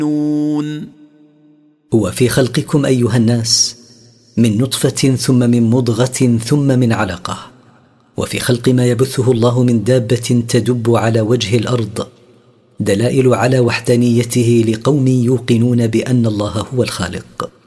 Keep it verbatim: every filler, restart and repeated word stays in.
هو في خلقكم أيها الناس من نطفة ثم من مضغة ثم من علقة، وفي خلق ما يبثه الله من دابة تدب على وجه الأرض دلائل على وحدانيته لقوم يوقنون بأن الله هو الخالق.